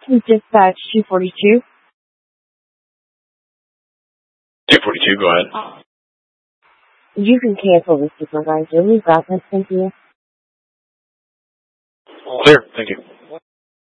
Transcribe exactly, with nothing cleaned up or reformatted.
Dispatch two forty-two. two forty-two, go ahead. You can cancel the supervisor. We've got this. Thank you. Clear, thank you.